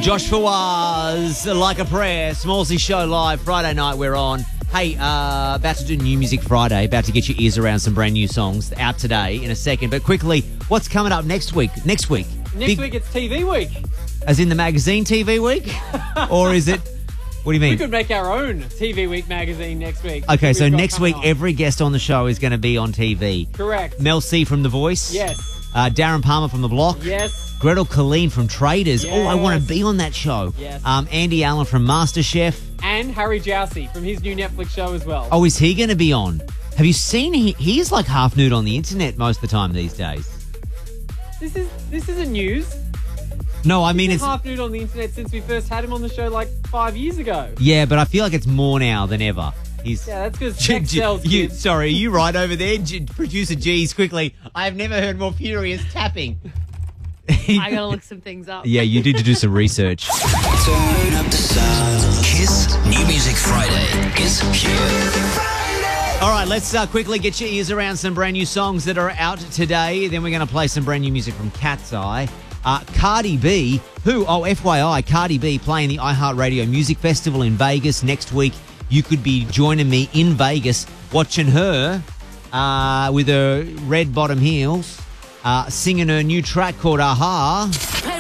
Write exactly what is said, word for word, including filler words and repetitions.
Josh Fawaz, Like a Prayer, Smallsy Show live, Friday night we're on. Hey, uh, about to do New Music Friday, about to get your ears around some brand new songs out today in a second. But quickly, what's coming up next week? Next week? Next Big, week it's T V week. As in the magazine T V week? Or is it, what do you mean? We could make our own T V week magazine next week. Okay, so We've got next coming week, on. every guest on the show is going to be on T V. Correct. Mel C from The Voice. Yes. Uh, Darren Palmer from The Block. Yes. Gretel Colleen from Traders. Oh, I want to Yes. be on that show. Yes. Um, Andy Allen from MasterChef. And Harry Jowsey from his new Netflix show as well. Oh, is he going to be on? Have you seen he, he's like half nude on the internet most of the time these days. This is this isn't news. No, I mean He's it's half nude on the internet since we first had him on the show like five years ago. yeah, but I feel like it's more now than ever. He's Yeah, that's because G- sex G- sells, you, kids. sorry, are you right over there, G- producer G's quickly? I have never heard more furious tapping. I gotta look some things up. Yeah, you did to do some research. Turn up the sound. Kiss New Music Friday is here. All right, let's uh, quickly get your ears around some brand new songs that are out today. Then we're going to play some brand new music from Cat's Eye. Uh, Cardi B, who, oh, F Y I, Cardi B playing the iHeartRadio Music Festival in Vegas next week. You could be joining me in Vegas watching her uh, with her red bottom heels, uh, singing her new track called Aha.